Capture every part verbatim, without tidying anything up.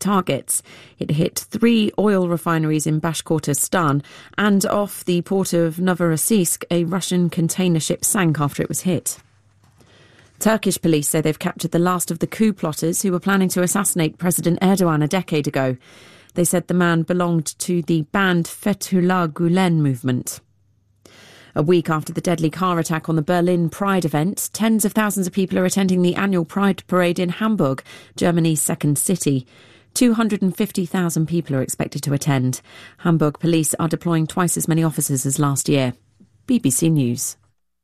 targets. It hit three oil refineries in Bashkortostan, and off the port of Novorossiysk, a Russian container ship sank after it was hit. Turkish police say they've captured the last of the coup plotters who were planning to assassinate President Erdogan a decade ago. They said the man belonged to the banned Fethullah Gulen movement. A week after the deadly car attack on the Berlin Pride event, tens of thousands of people are attending the annual Pride parade in Hamburg, Germany's second city. two hundred fifty thousand people are expected to attend. Hamburg police are deploying twice as many officers as last year. B B C News.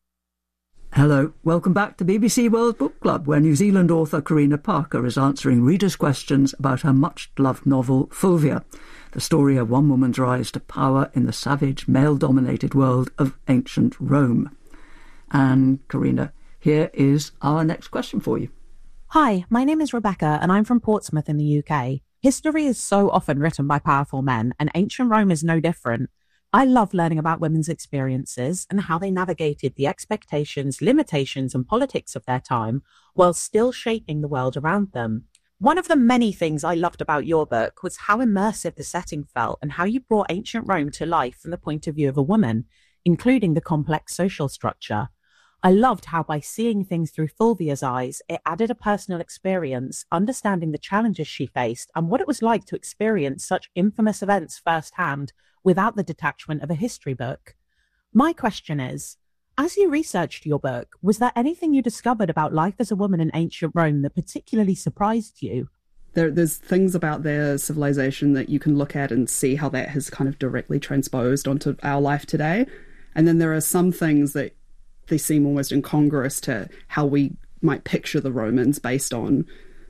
Hello, welcome back to B B C World Book Club, where New Zealand author Karina Parker is answering readers' questions about her much-loved novel Fulvia, the story of one woman's rise to power in the savage, male-dominated world of ancient Rome. And Karina, here is our next question for you. Hi, my name is Rebecca and I'm from Portsmouth in the U K. History is so often written by powerful men, and ancient Rome is no different. I love learning about women's experiences and how they navigated the expectations, limitations and politics of their time while still shaping the world around them. One of the many things I loved about your book was how immersive the setting felt and how you brought ancient Rome to life from the point of view of a woman, including the complex social structure. I loved how by seeing things through Fulvia's eyes, it added a personal experience, understanding the challenges she faced and what it was like to experience such infamous events firsthand without the detachment of a history book. My question is, as you researched your book, was there anything you discovered about life as a woman in ancient Rome that particularly surprised you? There, there's things about their civilization that you can look at and see how that has kind of directly transposed onto our life today. And then there are some things that they seem almost incongruous to how we might picture the Romans based on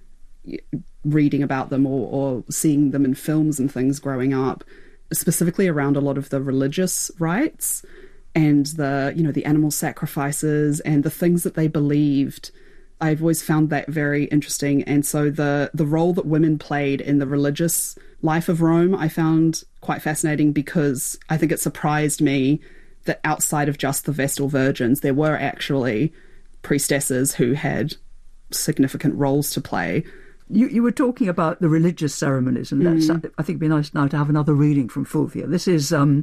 reading about them or, or seeing them in films and things growing up, specifically around a lot of the religious rites and the, you know, the animal sacrifices and the things that they believed. I've always found that very interesting. And so the, the role that women played in the religious life of Rome, I found quite fascinating, because I think it surprised me that outside of just the Vestal Virgins, there were actually priestesses who had significant roles to play. You, you were talking about the religious ceremonies, and that's, Mm. I think it'd be nice now to have another reading from Fulvia. This is, um,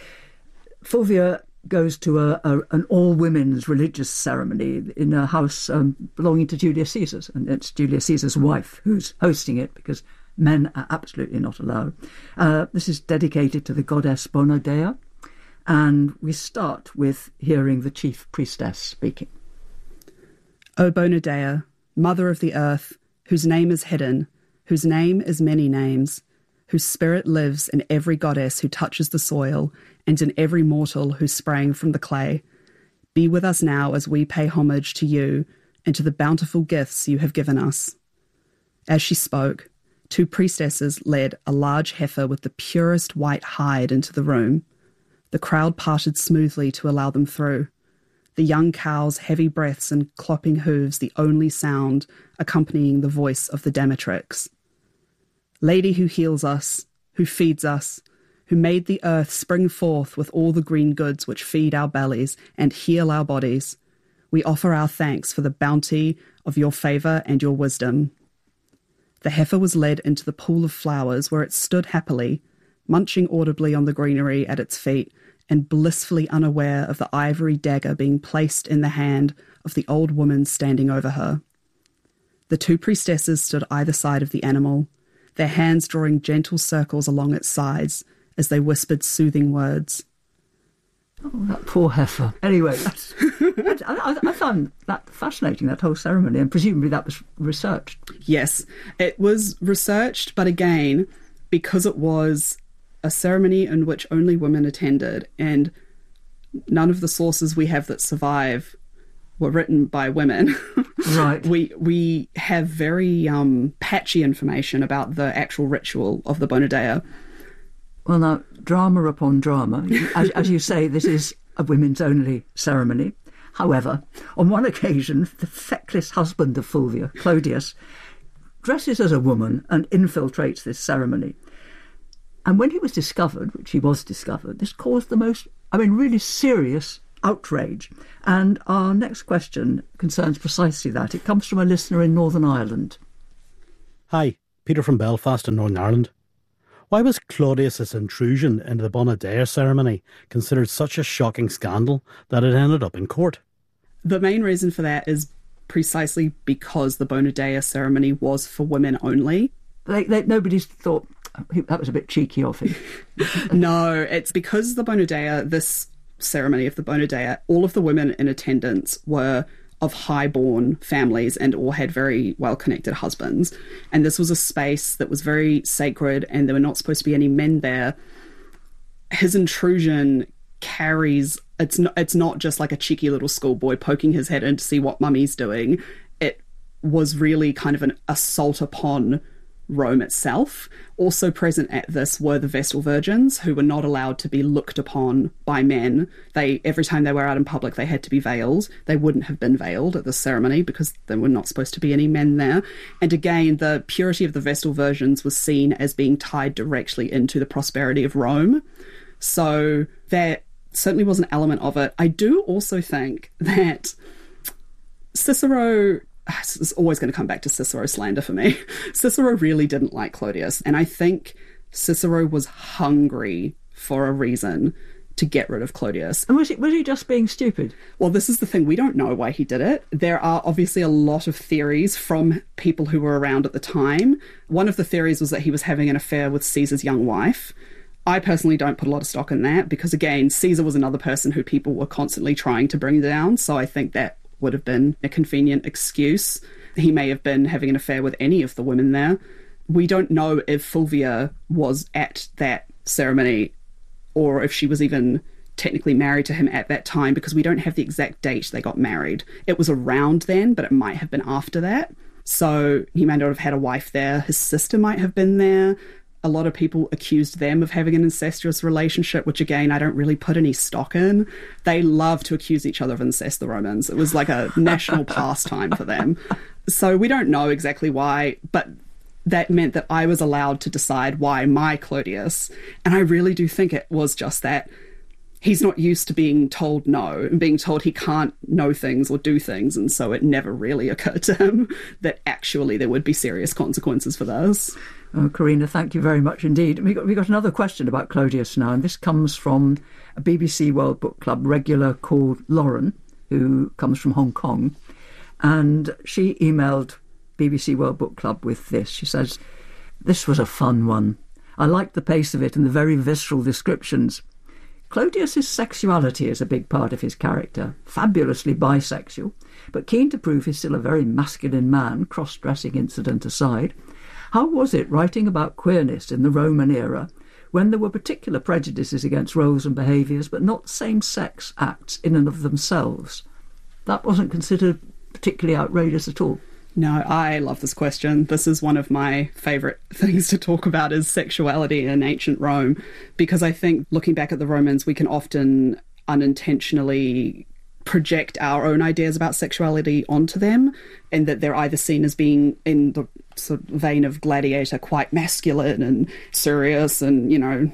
Fulvia goes to a, a, an all-women's religious ceremony in a house um, belonging to Julius Caesar, and it's Julius Caesar's wife who's hosting it, because men are absolutely not allowed. Uh, this is dedicated to the goddess Bona Dea, and we start with hearing the chief priestess speaking. O Bona Dea, mother of the earth, whose name is hidden, whose name is many names, whose spirit lives in every goddess who touches the soil and in every mortal who sprang from the clay. Be with us now as we pay homage to you and to the bountiful gifts you have given us. As she spoke, two priestesses led a large heifer with the purest white hide into the room. The crowd parted smoothly to allow them through. The young cow's heavy breaths and clopping hooves the only sound accompanying the voice of the Demetrix. Lady who heals us, who feeds us, who made the earth spring forth with all the green goods which feed our bellies and heal our bodies, we offer our thanks for the bounty of your favour and your wisdom. The heifer was led into the pool of flowers, where it stood happily, munching audibly on the greenery at its feet, and blissfully unaware of the ivory dagger being placed in the hand of the old woman standing over her. The two priestesses stood either side of the animal, their hands drawing gentle circles along its sides as they whispered soothing words. Oh, that poor heifer. Anyway, that's, I, I, I found that fascinating, that whole ceremony, and presumably that was researched. Yes, it was researched, but again, because it was a ceremony in which only women attended, and none of the sources we have that survive were written by women. Right. we we have very um, patchy information about the actual ritual of the Bona Dea. Well, now, drama upon drama. As, as you say, this is a women's only ceremony. However, on one occasion, the feckless husband of Fulvia, Clodius, dresses as a woman and infiltrates this ceremony. And when he was discovered, which he was discovered, this caused the most, I mean, really serious outrage. And our next question concerns precisely that. It comes from a listener in Northern Ireland. Hi, Peter from Belfast in Northern Ireland. Why was Claudius's intrusion into the Bona Dea ceremony considered such a shocking scandal that it ended up in court? The main reason for that is precisely because the Bona Dea ceremony was for women only. They, they, nobody's thought that was a bit cheeky of him. No, it's because the Bona Dea, this ceremony of the Bona Dea, all of the women in attendance were of high-born families and all had very well-connected husbands. And this was a space that was very sacred and there were not supposed to be any men there. His intrusion carries, it's not, it's not just like a cheeky little schoolboy poking his head in to see what mummy's doing. It was really kind of an assault upon Rome itself. Also present at this were the Vestal Virgins, who were not allowed to be looked upon by men. They, every time they were out in public, they had to be veiled. They wouldn't have been veiled at this ceremony because there were not supposed to be any men there. And again, the purity of the Vestal Virgins was seen as being tied directly into the prosperity of Rome. So there certainly was an element of it. I do also think that Cicero... It's always going to come back to Cicero slander for me. Cicero really didn't like Claudius, and I think Cicero was hungry for a reason to get rid of Claudius. And was he, was he just being stupid? Well, this is the thing. We don't know why he did it. There are obviously a lot of theories from people who were around at the time. One of the theories was that he was having an affair with Caesar's young wife. I personally don't put a lot of stock in that because, again, Caesar was another person who people were constantly trying to bring down, so I think that would have been a convenient excuse. He may have been having an affair with any of the women there. We don't know if Fulvia was at that ceremony or if she was even technically married to him at that time because we don't have the exact date they got married. It was around then, but it might have been after that. So he may not have had a wife there. His sister might have been there. A lot of people accused them of having an incestuous relationship, which, again, I don't really put any stock in. They love to accuse each other of incest, the Romans. It was like a national pastime for them. So we don't know exactly why, but that meant that I was allowed to decide why my Claudius, and I really do think it was just that he's not used to being told no and being told he can't know things or do things, and so it never really occurred to him that actually there would be serious consequences for this. Oh, Karina, thank you very much indeed. We got we got another question about Claudius now, and this comes from a B B C World Book Club regular called Lauren, who comes from Hong Kong, and she emailed B B C World Book Club with this. She says, "This was a fun one. I liked the pace of it and the very visceral descriptions. Claudius's sexuality is a big part of his character, fabulously bisexual, but keen to prove he's still a very masculine man, cross-dressing incident aside. How was it writing about queerness in the Roman era when there were particular prejudices against roles and behaviours but not same-sex acts in and of themselves? That wasn't considered particularly outrageous at all." No, I love this question. This is one of my favourite things to talk about is sexuality in ancient Rome, because I think looking back at the Romans, we can often unintentionally project our own ideas about sexuality onto them, and that they're either seen as being in the sort of vein of Gladiator, quite masculine and serious and, you know,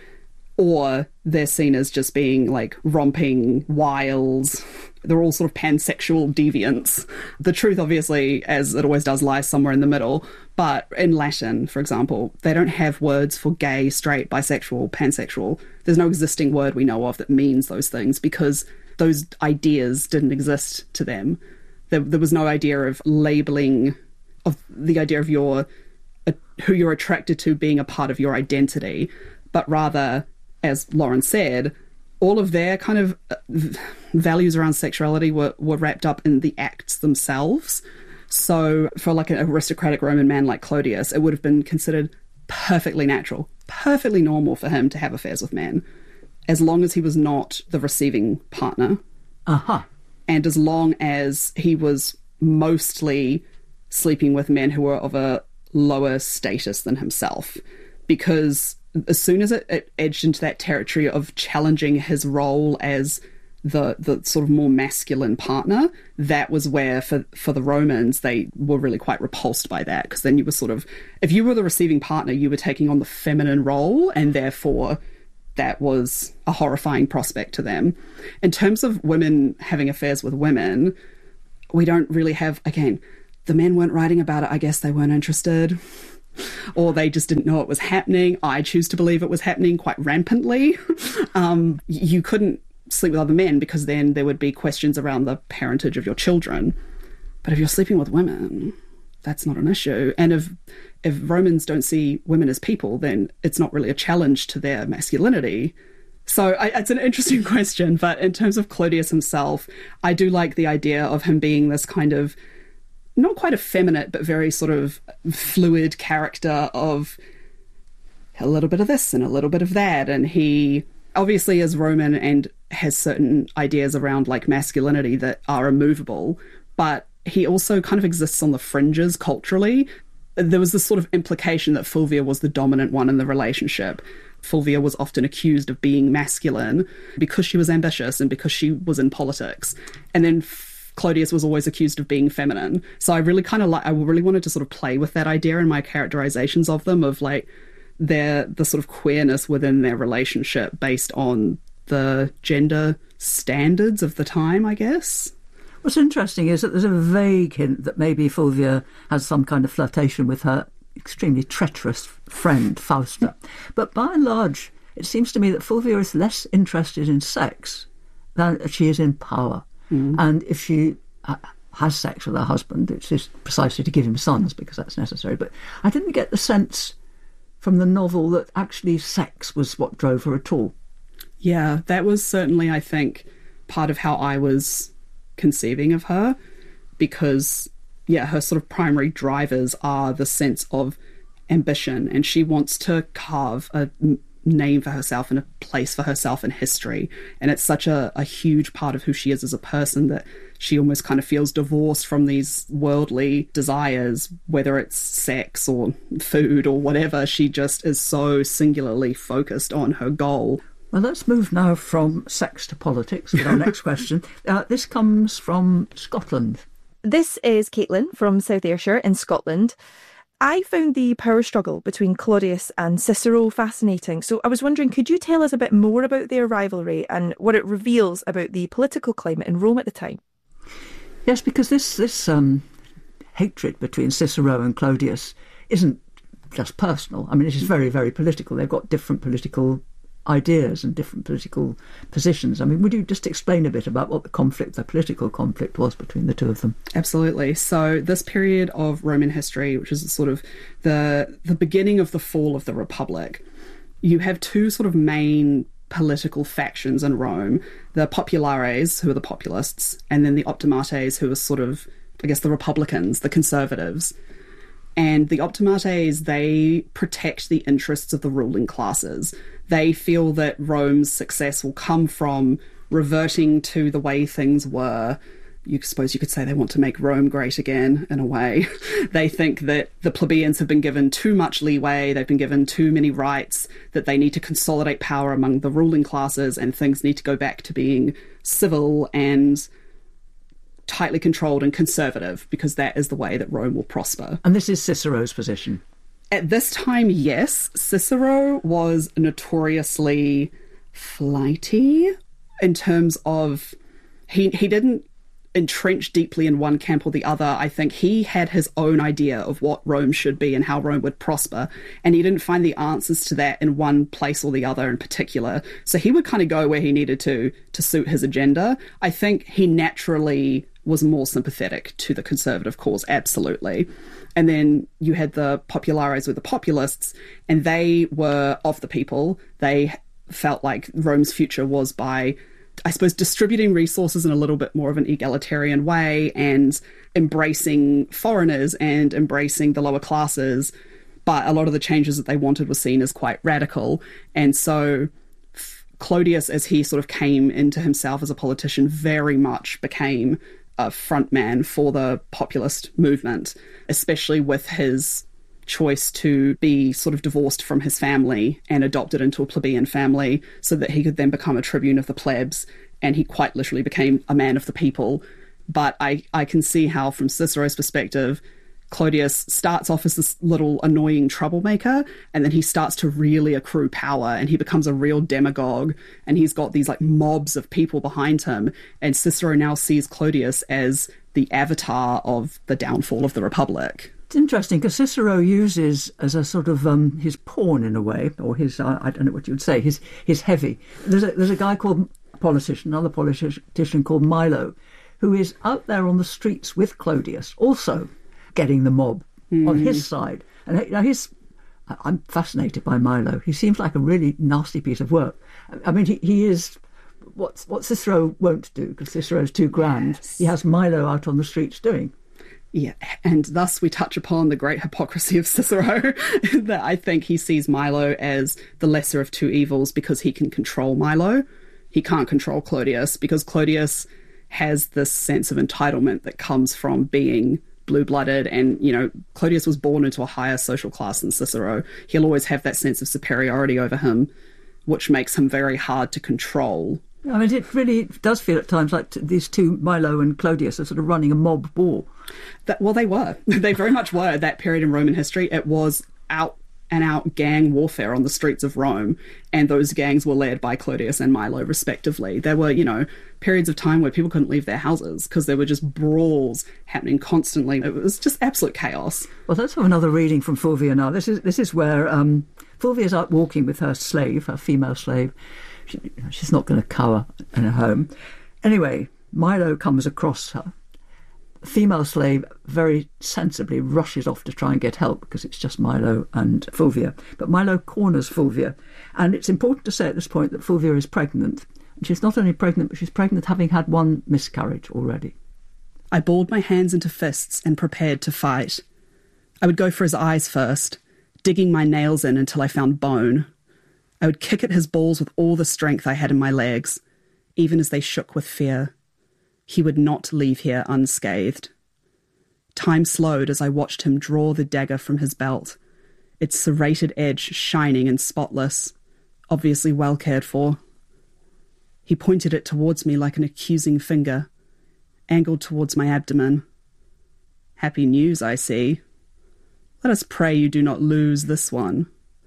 or they're seen as just being like romping wiles. They're all sort of pansexual deviants. The truth, obviously, as it always does, lies somewhere in the middle. But in Latin, for example, they don't have words for gay, straight, bisexual, pansexual. There's no existing word we know of that means those things because those ideas didn't exist to them. There, there was no idea of labelling, of the idea of your uh, who you're attracted to being a part of your identity, but rather, as Lauren said, all of their kind of uh, values around sexuality were, were wrapped up in the acts themselves. So for like an aristocratic Roman man like Claudius, it would have been considered perfectly natural, perfectly normal for him to have affairs with men, as long as he was not the receiving partner. Uh-huh. And as long as he was mostly sleeping with men who were of a lower status than himself. Because as soon as it, it edged into that territory of challenging his role as the the sort of more masculine partner, that was where for for the Romans they were really quite repulsed by that, because then you were sort of, if you were the receiving partner, you were taking on the feminine role, and therefore that was a horrifying prospect to them. In terms of women having affairs with women, we don't really have, again, the men weren't writing about it. I guess they weren't interested. or they just didn't know it was happening. I choose to believe it was happening quite rampantly. um, you couldn't sleep with other men because then there would be questions around the parentage of your children. But if you're sleeping with women, that's not an issue. And if if Romans don't see women as people, then it's not really a challenge to their masculinity. So I, it's an interesting question. But in terms of Clodius himself, I do like the idea of him being this kind of not quite effeminate, but very sort of fluid character of a little bit of this and a little bit of that. And he obviously is Roman and has certain ideas around like masculinity that are immovable, but he also kind of exists on the fringes culturally. There was this sort of implication that Fulvia was the dominant one in the relationship. Fulvia was often accused of being masculine because she was ambitious and because she was in politics. And then Clodius was always accused of being feminine. So I really kind of like, I really wanted to sort of play with that idea in my characterizations of them, of like their, the sort of queerness within their relationship based on the gender standards of the time, I guess. What's interesting is that there's a vague hint that maybe Fulvia has some kind of flirtation with her extremely treacherous friend, Fausta. But by and large, it seems to me that Fulvia is less interested in sex than she is in power. Mm. And if she uh, has sex with her husband, it's just precisely to give him sons, because that's necessary. But I didn't get the sense from the novel that actually sex was what drove her at all. Yeah, that was certainly, I think, part of how I was conceiving of her, because yeah her sort of primary drivers are the sense of ambition, and she wants to carve a name for herself and a place for herself in history, and it's such a, a huge part of who she is as a person that she almost kind of feels divorced from these worldly desires, whether it's sex or food or whatever. She just is so singularly focused on her goal. Well, let's move now from sex to politics with our next question. Uh, this comes from Scotland. This is Caitlin from South Ayrshire in Scotland. I found the power struggle between Clodius and Cicero fascinating. So I was wondering, could you tell us a bit more about their rivalry and what it reveals about the political climate in Rome at the time? Yes, because this, this um, hatred between Cicero and Clodius isn't just personal. I mean, it is very, very political. They've got different political ideas and different political positions. I mean, would you just explain a bit about what the conflict, the political conflict was between the two of them? Absolutely. So this period of Roman history, which is sort of the the beginning of the fall of the Republic, you have two sort of main political factions in Rome, the Populares, who are the populists, and then the Optimates, who are sort of, I guess, the Republicans, the conservatives. And the Optimates, they protect the interests of the ruling classes. They feel that Rome's success will come from reverting to the way things were. You suppose you could say they want to make Rome great again, in a way. They think that the plebeians have been given too much leeway, they've been given too many rights, that they need to consolidate power among the ruling classes, and things need to go back to being civil and tightly controlled and conservative, because that is the way that Rome will prosper. And this is Cicero's position? At this time, yes. Cicero was notoriously flighty in terms of he he didn't entrench deeply in one camp or the other. I think he had his own idea of what Rome should be and how Rome would prosper, and he didn't find the answers to that in one place or the other in particular. So he would kind of go where he needed to to suit his agenda. I think he naturally was more sympathetic to the conservative cause, absolutely. And then you had the Populares with the populists, and they were of the people. They felt like Rome's future was by, I suppose, distributing resources in a little bit more of an egalitarian way and embracing foreigners and embracing the lower classes. But a lot of the changes that they wanted were seen as quite radical. And so Clodius, as he sort of came into himself as a politician, very much became a front man for the populist movement, especially with his choice to be sort of divorced from his family and adopted into a plebeian family so that he could then become a tribune of the plebs, and he quite literally became a man of the people. But I, I can see how, from Cicero's perspective, Clodius starts off as this little annoying troublemaker, and then he starts to really accrue power, and he becomes a real demagogue, and he's got these like mobs of people behind him, and Cicero now sees Clodius as the avatar of the downfall of the Republic. It's interesting because Cicero uses as a sort of um, his pawn in a way, or his, uh, I don't know what you would say, his, his heavy. There's a, there's a guy called, politician, another politician called Milo, who is out there on the streets with Clodius, also getting the mob mm. on his side. And you know, he's, I'm fascinated by Milo. He seems like a really nasty piece of work. I mean, he, he is what, what Cicero won't do, because Cicero's too grand. Yes. He has Milo out on the streets doing. Yeah, and thus we touch upon the great hypocrisy of Cicero, that I think he sees Milo as the lesser of two evils because he can control Milo. He can't control Clodius because Clodius has this sense of entitlement that comes from being blue-blooded, and, you know, Clodius was born into a higher social class than Cicero. He'll always have that sense of superiority over him, which makes him very hard to control. I mean, it really does feel at times like these two, Milo and Clodius, are sort of running a mob war. That, well, they were. They very much were at that period in Roman history. It was out and out gang warfare on the streets of Rome, and those gangs were led by Clodius and Milo, respectively. There were, you know, periods of time where people couldn't leave their houses because there were just brawls happening constantly. It was just absolute chaos. Well, let's have another reading from Fulvia now. This is this is where um, Fulvia's out walking with her slave, her female slave. She, she's not going to cower in her home. Anyway, Milo comes across her. The female slave very sensibly rushes off to try and get help because it's just Milo and Fulvia. But Milo corners Fulvia. And it's important to say at this point that Fulvia is pregnant. And she's not only pregnant, but she's pregnant having had one miscarriage already. I balled my hands into fists and prepared to fight. I would go for his eyes first, digging my nails in until I found bone. I would kick at his balls with all the strength I had in my legs, even as they shook with fear. He would not leave here unscathed. Time slowed as I watched him draw the dagger from his belt, its serrated edge shining and spotless, obviously well cared for. He pointed it towards me like an accusing finger, angled towards my abdomen. Happy news, I see. Let us pray you do not lose this one.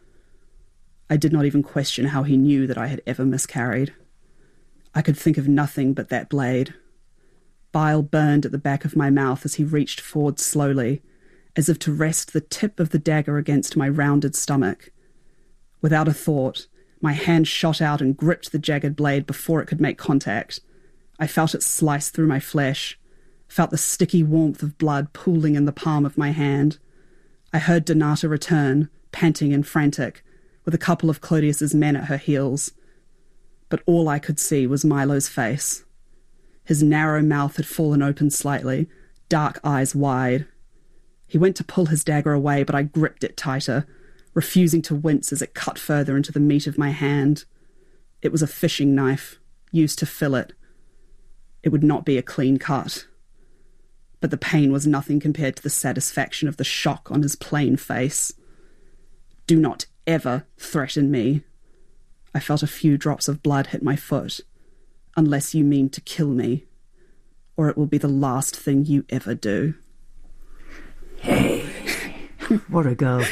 I did not even question how he knew that I had ever miscarried. I could think of nothing but that blade. Bile burned at the back of my mouth as he reached forward slowly, as if to rest the tip of the dagger against my rounded stomach. Without a thought, my hand shot out and gripped the jagged blade before it could make contact. I felt it slice through my flesh, felt the sticky warmth of blood pooling in the palm of my hand. I heard Donata return, panting and frantic, with a couple of Clodius's men at her heels. But all I could see was Milo's face. His narrow mouth had fallen open slightly, dark eyes wide. He went to pull his dagger away, but I gripped it tighter, refusing to wince as it cut further into the meat of my hand. It was a fishing knife, used to fillet. It would not be a clean cut. But the pain was nothing compared to the satisfaction of the shock on his plain face. Do not ever threaten me. I felt a few drops of blood hit my foot. Unless you mean to kill me, or it will be the last thing you ever do. Hey, what a girl.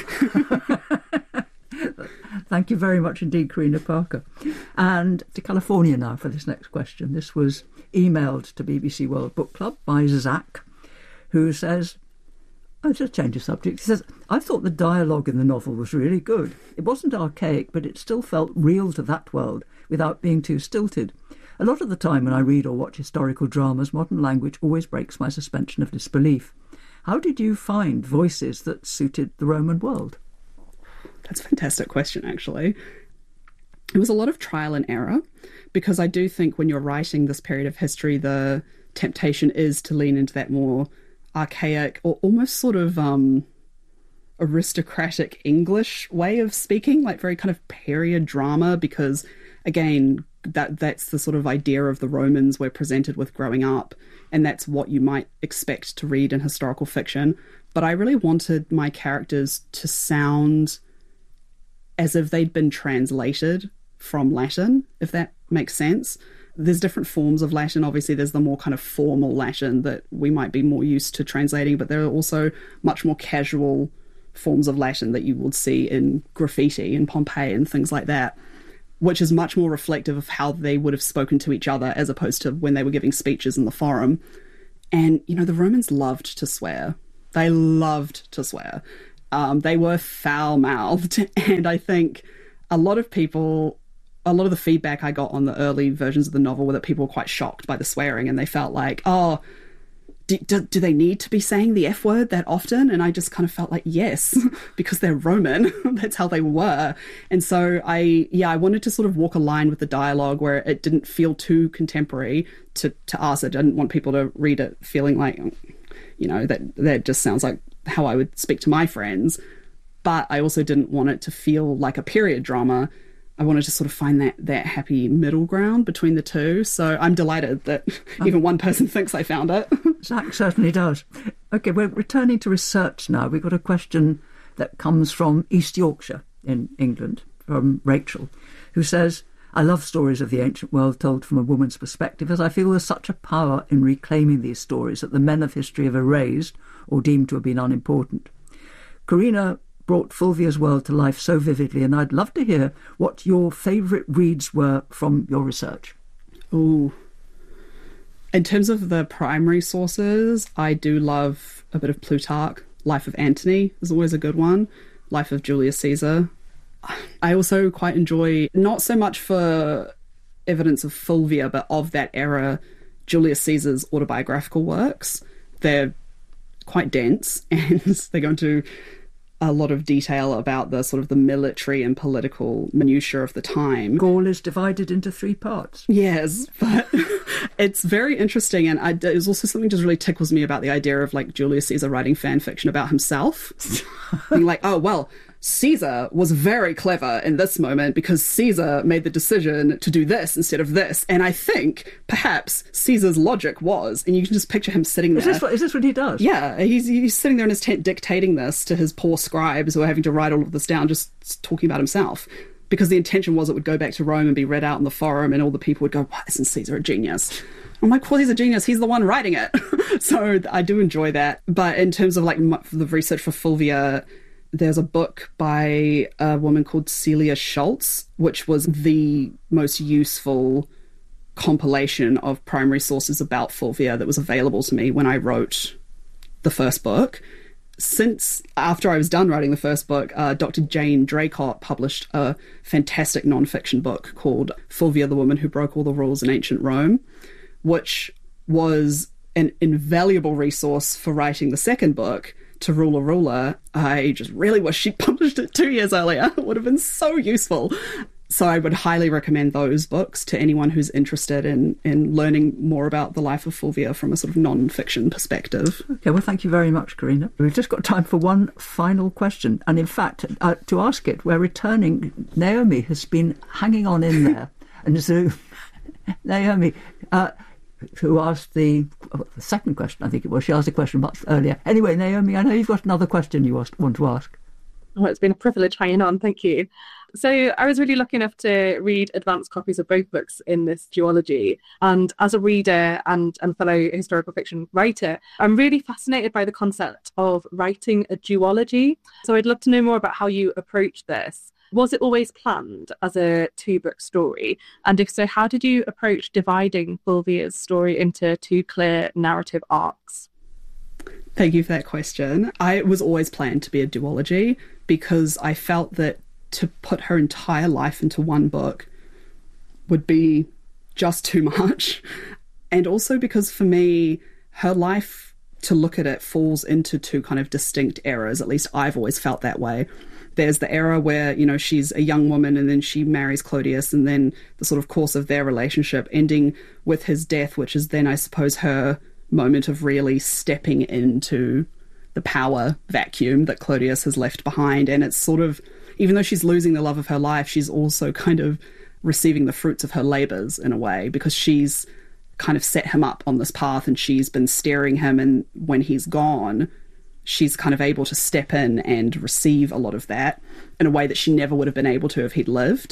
Thank you very much indeed, Karina Parker. And to California now for this next question. This was emailed to B B C World Book Club by Zach, who says, I'll just change the subject. He says, I thought the dialogue in the novel was really good. It wasn't archaic, but it still felt real to that world without being too stilted. A lot of the time when I read or watch historical dramas, modern language always breaks my suspension of disbelief. How did you find voices that suited the Roman world? That's a fantastic question, actually. It was a lot of trial and error, because I do think when you're writing this period of history, the temptation is to lean into that more archaic or almost sort of um, aristocratic English way of speaking, like very kind of period drama, because, again, that that's the sort of idea of the Romans we're presented with growing up, and that's what you might expect to read in historical fiction. But I really wanted my characters to sound as if they'd been translated from Latin, if that makes sense. There's different forms of Latin. Obviously, there's the more kind of formal Latin that we might be more used to translating, but there are also much more casual forms of Latin that you would see in graffiti in Pompeii and things like that, which is much more reflective of how they would have spoken to each other as opposed to when they were giving speeches in the forum. And, you know, the Romans loved to swear. They loved to swear. Um, they were foul-mouthed. And I think a lot of people, a lot of the feedback I got on the early versions of the novel were that people were quite shocked by the swearing, and they felt like, oh, do, do, do they need to be saying the F word that often? And I just kind of felt like, yes, because they're Roman. That's how they were. And so I, yeah, I wanted to sort of walk a line with the dialogue where it didn't feel too contemporary to, to us. I didn't want people to read it feeling like, you know, that, that just sounds like how I would speak to my friends. But I also didn't want it to feel like a period drama. I wanted to sort of find that that happy middle ground between the two. So I'm delighted that even one person thinks I found it. Zach certainly does. OK, we're returning to research now. We've got a question that comes from East Yorkshire in England, from Rachel, who says, I love stories of the ancient world told from a woman's perspective, as I feel there's such a power in reclaiming these stories that the men of history have erased or deemed to have been unimportant. Karina brought Fulvia's world to life so vividly, and I'd love to hear what your favourite reads were from your research. Ooh. In terms of the primary sources, I do love a bit of Plutarch. Life of Antony is always a good one. Life of Julius Caesar. I also quite enjoy, not so much for evidence of Fulvia, but of that era, Julius Caesar's autobiographical works. They're quite dense, and they go into a lot of detail about the sort of the military and political minutiae of the time. Gaul is divided into three parts. Yes, but it's very interesting, and I, there's also something just really tickles me about the idea of like Julius Caesar writing fan fiction about himself. Being like, oh, well, Caesar was very clever in this moment because Caesar made the decision to do this instead of this. And I think perhaps Caesar's logic was, and you can just picture him sitting there. Is this what, is this what he does? Yeah, he's, he's sitting there in his tent dictating this to his poor scribes who are having to write all of this down, just talking about himself. Because the intention was it would go back to Rome and be read out in the forum, and all the people would go, why isn't Caesar a genius? I'm like, well, he's a genius. He's the one writing it. So I do enjoy that. But in terms of like the research for Fulvia, there's a book by a woman called Celia Schultz, which was the most useful compilation of primary sources about Fulvia that was available to me when I wrote the first book. Since after I was done writing the first book, uh, Doctor Jane Draycott published a fantastic nonfiction book called Fulvia, the Woman Who Broke All the Rules in Ancient Rome, which was an invaluable resource for writing the second book, To Rule a Ruler. I just really wish she'd published it two years earlier. It would have been so useful. So I would highly recommend those books to anyone who's interested in, in learning more about the life of Fulvia from a sort of non-fiction perspective. OK, well, thank you very much, Karina. We've just got time for one final question. And in fact, uh, to ask it, we're returning. Naomi has been hanging on in there. And so, Naomi, uh, who asked the, oh, the second question, I think it was. She asked a question much earlier. Anyway, Naomi, I know you've got another question you want to ask. Oh, it's been a privilege hanging on. Thank you. So I was really lucky enough to read advanced copies of both books in this duology. And as a reader and, and fellow historical fiction writer, I'm really fascinated by the concept of writing a duology. So I'd love to know more about how you approach this. Was it always planned as a two-book story? And if so, how did you approach dividing Fulvia's story into two clear narrative arcs? Thank you for that question. I was always planned to be a duology because I felt that to put her entire life into one book would be just too much. And also because for me, her life, to look at it, falls into two kind of distinct eras. At least I've always felt that way. There's the era where, you know, she's a young woman and then she marries Clodius, and then the sort of course of their relationship ending with his death, which is then, I suppose, her moment of really stepping into the power vacuum that Clodius has left behind. And it's sort of, even though she's losing the love of her life, she's also kind of receiving the fruits of her labours in a way, because she's kind of set him up on this path and she's been steering him, and when he's gone, she's kind of able to step in and receive a lot of that in a way that she never would have been able to if he'd lived.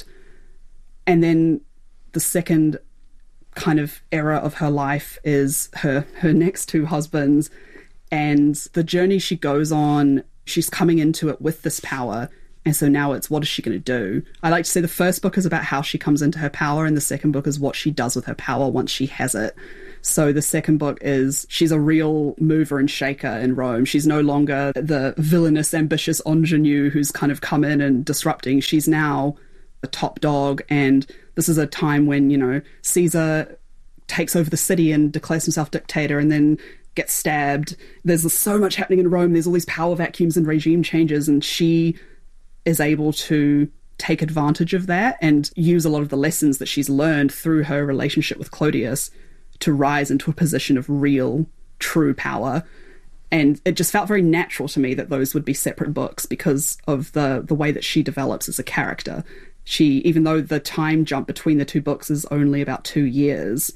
And then the second kind of era of her life is her her next two husbands, and the journey she goes on, she's coming into it with this power. And so now it's, what is she going to do? I like to say the first book is about how she comes into her power, and the second book is what she does with her power once she has it. So the second book is she's a real mover and shaker in Rome. She's no longer the villainous, ambitious ingenue who's kind of come in and disrupting. She's now a top dog, and this is a time when, you know, Caesar takes over the city and declares himself dictator and then gets stabbed. There's so much happening in Rome. There's all these power vacuums and regime changes, and she is able to take advantage of that and use a lot of the lessons that she's learned through her relationship with Clodius to rise into a position of real, true power. And it just felt very natural to me that those would be separate books because of the, the way that she develops as a character. She, even though the time jump between the two books is only about two years,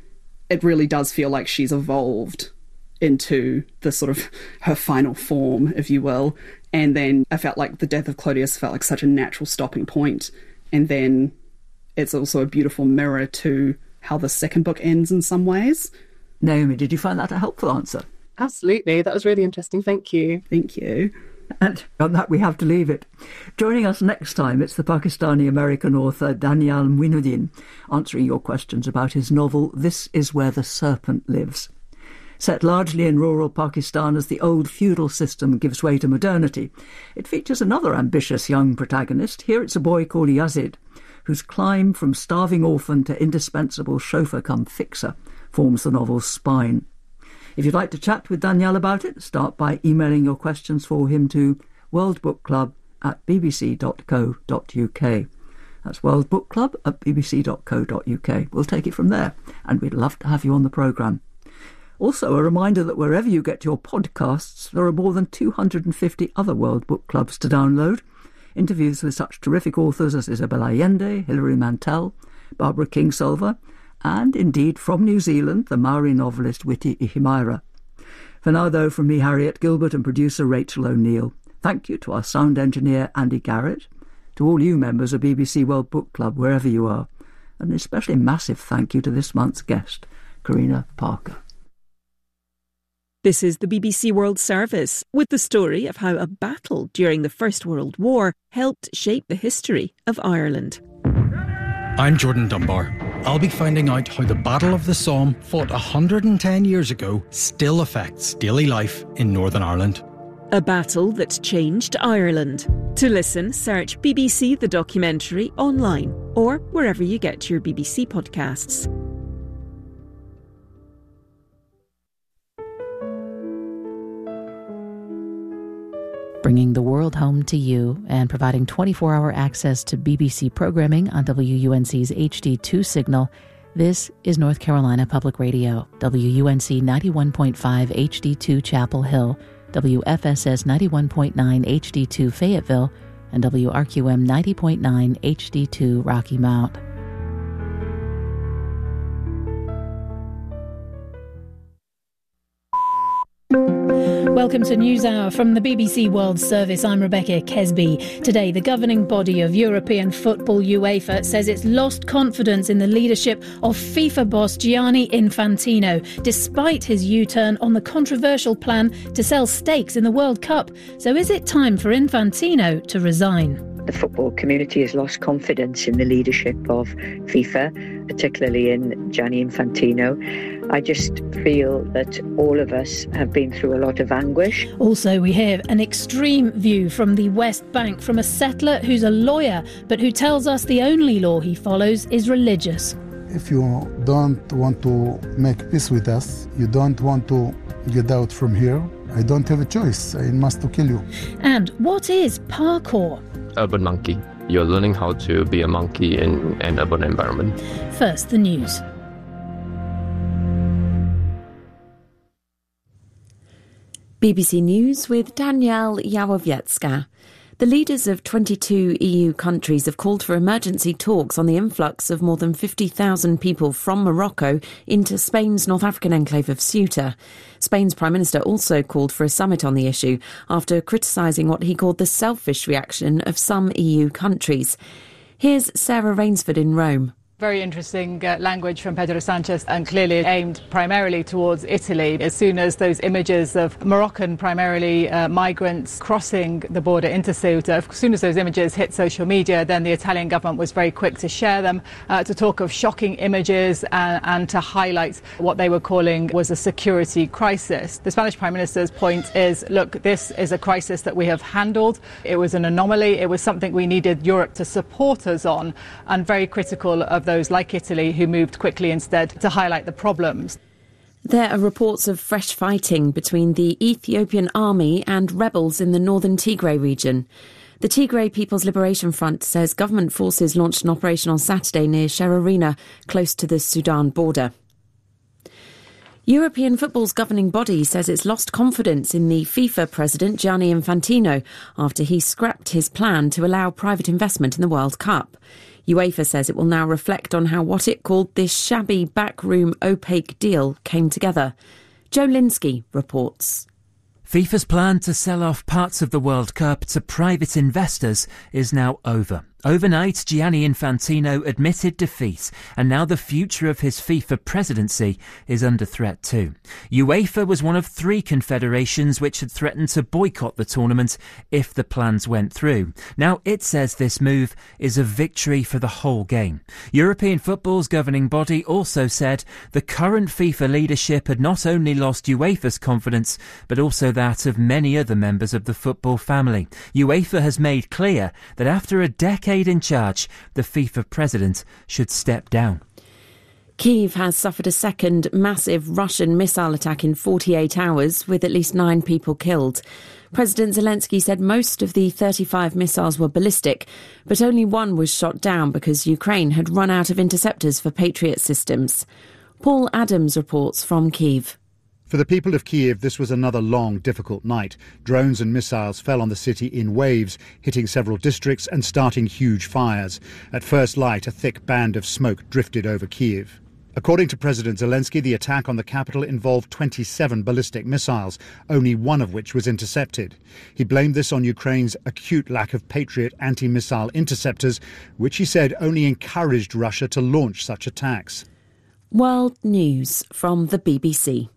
it really does feel like she's evolved into the sort of her final form, if you will. And then I felt like the death of Clodius felt like such a natural stopping point. And then it's also a beautiful mirror to how the second book ends in some ways. Naomi, did you find that a helpful answer? Absolutely. That was really interesting. Thank you. Thank you. And on that, we have to leave it. Joining us next time, it's the Pakistani-American author Danyal Muinuddin answering your questions about his novel This Is Where the Serpent Lives. Set largely in rural Pakistan as the old feudal system gives way to modernity, it features another ambitious young protagonist. Here it's a boy called Yazid, whose climb from starving orphan to indispensable chauffeur-cum-fixer forms the novel's spine. If you'd like to chat with Danyal about it, start by emailing your questions for him to worldbookclub at bbc dot co dot uk. That's worldbookclub at bbc dot co dot uk. We'll take it from there, and we'd love to have you on the programme. Also, a reminder that wherever you get your podcasts, there are more than two hundred fifty other World Book Clubs to download. Interviews with such terrific authors as Isabel Allende, Hilary Mantel, Barbara Kingsolver, and indeed from New Zealand, the Maori novelist Witi Ihimaera. For now, though, from me, Harriet Gilbert, and producer Rachel O'Neill, thank you to our sound engineer Andy Garrett, to all you members of B B C World Book Club, wherever you are, and an especially massive thank you to this month's guest, Karina Parker. This is the B B C World Service, with the story of how a battle during the First World War helped shape the history of Ireland. I'm Jordan Dunbar. I'll be finding out how the Battle of the Somme, fought one hundred ten years ago, still affects daily life in Northern Ireland. A battle that changed Ireland. To listen, search B B C The Documentary online or wherever you get your B B C podcasts. Bringing the world home to you and providing twenty-four hour access to B B C programming on W U N C's H D two signal, this is North Carolina Public Radio, W U N C ninety-one point five H D two Chapel Hill, W F S S ninety-one point nine H D two Fayetteville, and W R Q M ninety point nine H D two Rocky Mount. Welcome to NewsHour from the B B C World Service. I'm Rebecca Kesby. Today, the governing body of European football, UEFA, says it's lost confidence in the leadership of FIFA boss Gianni Infantino, despite his U-turn on the controversial plan to sell stakes in the World Cup. So is it time for Infantino to resign? The football community has lost confidence in the leadership of FIFA, particularly in Gianni Infantino. I just feel that all of us have been through a lot of anguish. Also, we hear an extreme view from the West Bank from a settler who's a lawyer, but who tells us the only law he follows is religious. If you don't want to make peace with us, you don't want to get out from here, I don't have a choice. I must to kill you. And what is parkour? Urban monkey. You're learning how to be a monkey in an urban environment. First, the news. B B C News with Danielle Yawowiecka. The leaders of twenty-two E U countries have called for emergency talks on the influx of more than fifty thousand people from Morocco into Spain's North African enclave of Ceuta. Spain's Prime Minister also called for a summit on the issue after criticising what he called the selfish reaction of some E U countries. Here's Sarah Rainsford in Rome. Very interesting uh, language from Pedro Sanchez, and clearly aimed primarily towards Italy. As soon as those images of Moroccan, primarily uh, migrants, crossing the border into Ceuta, as soon as those images hit social media, then the Italian government was very quick to share them, uh, to talk of shocking images and, and to highlight what they were calling was a security crisis. The Spanish Prime Minister's point is, look, this is a crisis that we have handled. It was an anomaly. It was something we needed Europe to support us on, and very critical of those like Italy who moved quickly instead to highlight the problems. There are reports of fresh fighting between the Ethiopian army and rebels in the northern Tigray region. The Tigray People's Liberation Front says government forces launched an operation on Saturday near Sherarina, close to the Sudan border. European football's governing body says it's lost confidence in the FIFA president Gianni Infantino after he scrapped his plan to allow private investment in the World Cup. UEFA says it will now reflect on how what it called this shabby backroom opaque deal came together. Joe Linsky reports. FIFA's plan to sell off parts of the World Cup to private investors is now over. Overnight, Gianni Infantino admitted defeat, and now the future of his FIFA presidency is under threat too. UEFA was one of three confederations which had threatened to boycott the tournament if the plans went through. Now it says this move is a victory for the whole game. European football's governing body also said the current FIFA leadership had not only lost UEFA's confidence, but also that of many other members of the football family. UEFA has made clear that after a decade in charge, the FIFA president should step down. Kyiv has suffered a second massive Russian missile attack in forty-eight hours, with at least nine people killed. President Zelensky said most of the thirty-five missiles were ballistic, but only one was shot down because Ukraine had run out of interceptors for Patriot systems. Paul Adams reports from Kyiv. For the people of Kyiv, this was another long, difficult night. Drones and missiles fell on the city in waves, hitting several districts and starting huge fires. At first light, a thick band of smoke drifted over Kyiv. According to President Zelensky, the attack on the capital involved twenty-seven ballistic missiles, only one of which was intercepted. He blamed this on Ukraine's acute lack of Patriot anti-missile interceptors, which he said only encouraged Russia to launch such attacks. World News from the B B C.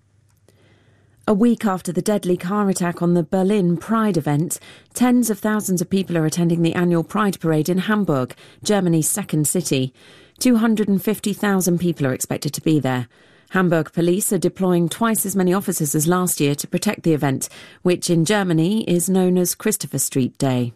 A week after the deadly car attack on the Berlin Pride event, tens of thousands of people are attending the annual Pride Parade in Hamburg, Germany's second city. two hundred fifty thousand people are expected to be there. Hamburg police are deploying twice as many officers as last year to protect the event, which in Germany is known as Christopher Street Day.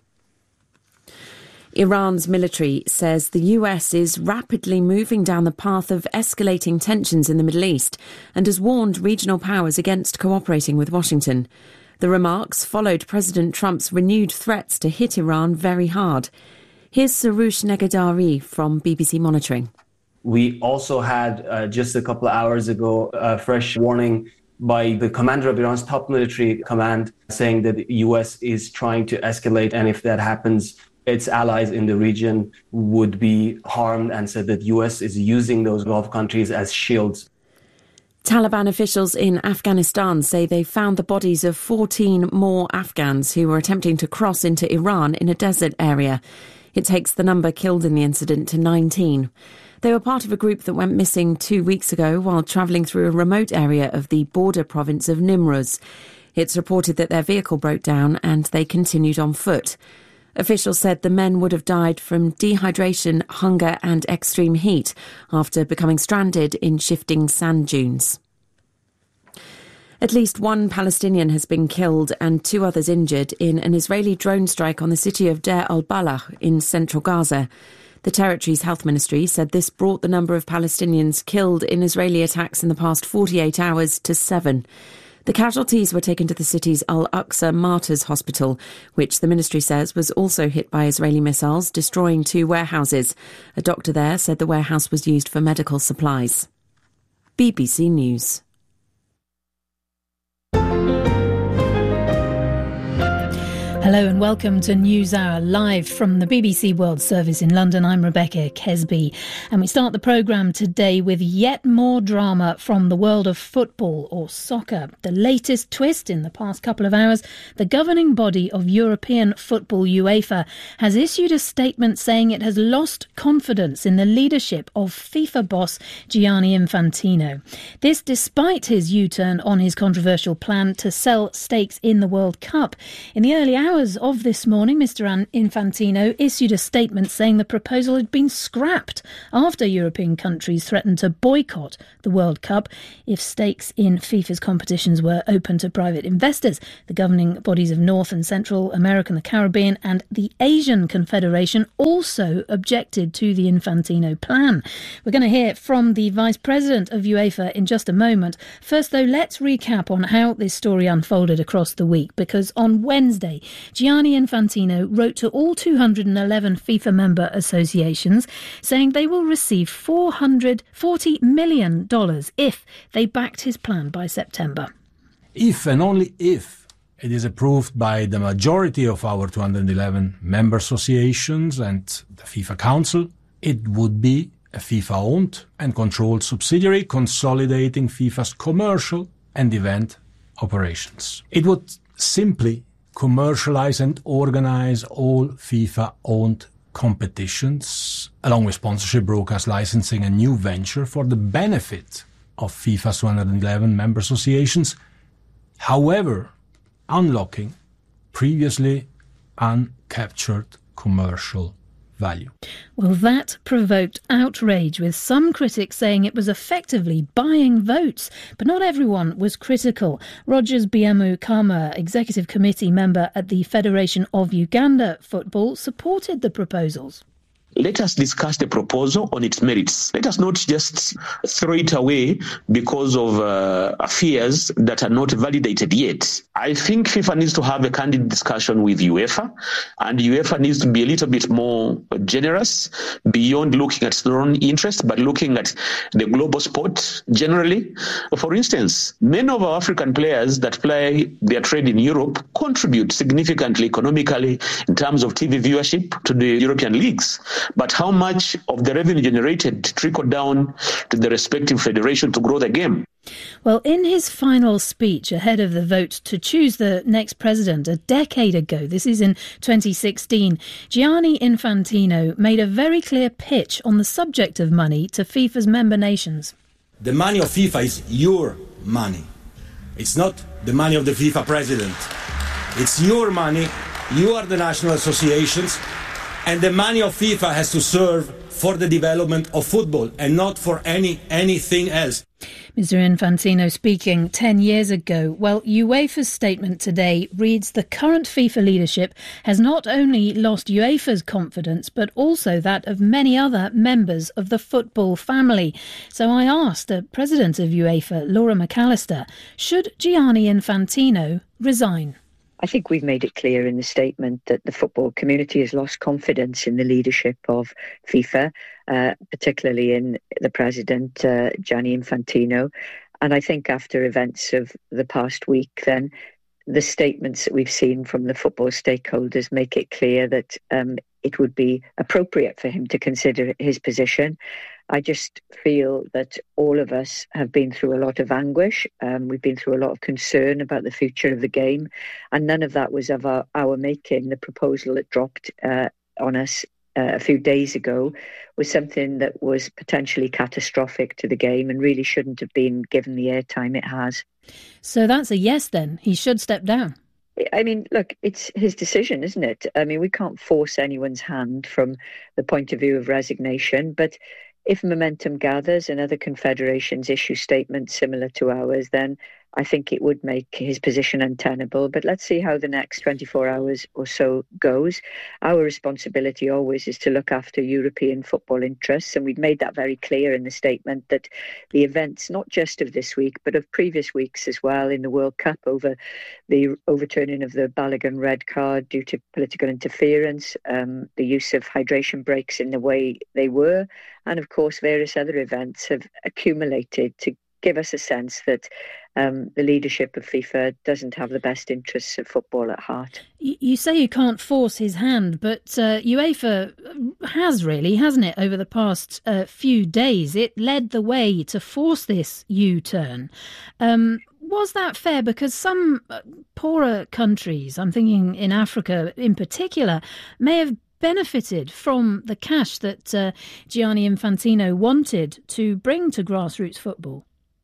Iran's military says the U S is rapidly moving down the path of escalating tensions in the Middle East and has warned regional powers against cooperating with Washington. The remarks followed President Trump's renewed threats to hit Iran very hard. Here's Saroush Negadari from B B C Monitoring. We also had, uh, just a couple of hours ago, a fresh warning by the commander of Iran's top military command saying that the U S is trying to escalate, and if that happens, its allies in the region would be harmed, and said that the U S is using those Gulf countries as shields. Taliban officials in Afghanistan say they found the bodies of fourteen more Afghans who were attempting to cross into Iran in a desert area. It takes the number killed in the incident to nineteen. They were part of a group that went missing two weeks ago while travelling through a remote area of the border province of Nimruz. It's reported that their vehicle broke down and they continued on foot. Officials said the men would have died from dehydration, hunger and extreme heat after becoming stranded in shifting sand dunes. At least one Palestinian has been killed and two others injured in an Israeli drone strike on the city of Deir al-Balah in central Gaza. The territory's health ministry said this brought the number of Palestinians killed in Israeli attacks in the past forty-eight hours to seven. The casualties were taken to the city's Al-Aqsa Martyrs Hospital, which the ministry says was also hit by Israeli missiles, destroying two warehouses. A doctor there said the warehouse was used for medical supplies. B B C News. Hello and welcome to NewsHour, live from the B B C World Service in London. I'm Rebecca Kesby, and we start the programme today with yet more drama from the world of football, or soccer. The latest twist in the past couple of hours: the governing body of European football, UEFA, has issued a statement saying it has lost confidence in the leadership of FIFA boss Gianni Infantino. This despite his U-turn on his controversial plan to sell stakes in the World Cup. In the early hours of this morning, Mister Infantino issued a statement saying the proposal had been scrapped after European countries threatened to boycott the World Cup if stakes in FIFA's competitions were open to private investors. The governing bodies of North and Central America, the Caribbean and the Asian Confederation also objected to the Infantino plan. We're going to hear from the Vice President of UEFA in just a moment. First, though, let's recap on how this story unfolded across the week, because on Wednesday, Gianni Infantino wrote to all two hundred eleven FIFA member associations saying they will receive four hundred forty million dollars if they backed his plan by September. If and only if it is approved by the majority of our two hundred eleven member associations and the FIFA Council, it would be a FIFA-owned and controlled subsidiary consolidating FIFA's commercial and event operations. It would simply commercialize and organize all FIFA-owned competitions, along with sponsorship, broadcast licensing, and new venture for the benefit of FIFA's two hundred eleven member associations, however, unlocking previously uncaptured commercial value. Well, that provoked outrage, with some critics saying it was effectively buying votes. But not everyone was critical. Rogers Biamu Kama, Executive Committee member at the Federation of Uganda Football, supported the proposals. Let us discuss the proposal on its merits. Let us not just throw it away because of uh, fears that are not validated yet. I think FIFA needs to have a candid discussion with UEFA, and UEFA needs to be a little bit more generous beyond looking at its own interest, but looking at the global sport generally. For instance, many of our African players that play their trade in Europe contribute significantly economically in terms of T V viewership to the European leagues. But how much of the revenue generated trickled down to the respective federation to grow the game? Well, in his final speech ahead of the vote to choose the next president a decade ago, this is in twenty sixteen, Gianni Infantino made a very clear pitch on the subject of money to FIFA's member nations. The money of FIFA is your money. It's not the money of the FIFA president. It's your money. You are the national associations. And the money of FIFA has to serve for the development of football and not for any anything else. Mister Infantino speaking ten years ago. Well, UEFA's statement today reads: the current FIFA leadership has not only lost UEFA's confidence, but also that of many other members of the football family. So I asked the president of UEFA, Laura McAllister, should Gianni Infantino resign? I think we've made it clear in the statement that the football community has lost confidence in the leadership of FIFA, uh, particularly in the president, uh, Gianni Infantino. And I think after events of the past week, then the statements that we've seen from the football stakeholders make it clear that um, it would be appropriate for him to consider his position. I just feel that all of us have been through a lot of anguish. Um, we've been through a lot of concern about the future of the game, and none of that was of our, our making. The proposal that dropped uh, on us uh, a few days ago was something that was potentially catastrophic to the game and really shouldn't have been given the airtime it has. So that's a yes then. He should step down. I mean, look, it's his decision, isn't it? I mean, we can't force anyone's hand from the point of view of resignation, but if momentum gathers and other confederations issue statements similar to ours, then I think it would make his position untenable. But let's see how the next twenty-four hours or so goes. Our responsibility always is to look after European football interests, and we've made that very clear in the statement that the events, not just of this week, but of previous weeks as well in the World Cup, over the overturning of the Balogun red card due to political interference, um, the use of hydration breaks in the way they were, and of course various other events have accumulated to give us a sense that um, the leadership of FIFA doesn't have the best interests of football at heart. You say you can't force his hand, but uh, UEFA has really, hasn't it, over the past uh, few days? It led the way to force this U-turn. Um, was that fair? Because some poorer countries, I'm thinking in Africa in particular, may have benefited from the cash that uh, Gianni Infantino wanted to bring to grassroots football.